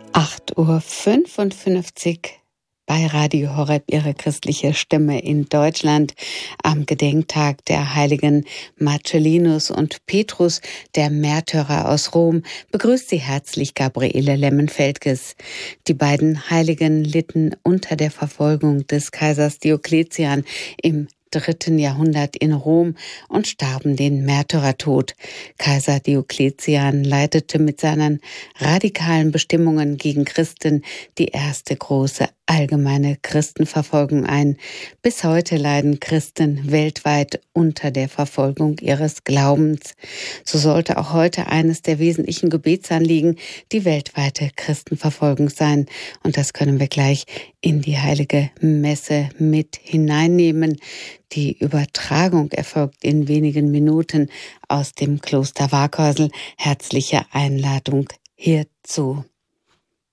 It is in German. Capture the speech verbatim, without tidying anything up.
acht Uhr fünfundfünfzig bei Radio Horeb, Ihre christliche Stimme in Deutschland, am Gedenktag der Heiligen Marcellinus und Petrus, der Märtyrer aus Rom, begrüßt Sie herzlich Gabriele Lemmenfeldges. Die beiden Heiligen litten unter der Verfolgung des Kaisers Diokletian im dritten Jahrhundert in Rom und starben den Märtyrertod. Kaiser Diokletian leitete mit seinen radikalen Bestimmungen gegen Christen die erste große allgemeine Christenverfolgung ein. Bis heute leiden Christen weltweit unter der Verfolgung ihres Glaubens. So sollte auch heute eines der wesentlichen Gebetsanliegen die weltweite Christenverfolgung sein. Und das können wir gleich in die heilige Messe mit hineinnehmen. Die Übertragung erfolgt in wenigen Minuten aus dem Kloster Warkörsel. Herzliche Einladung hierzu.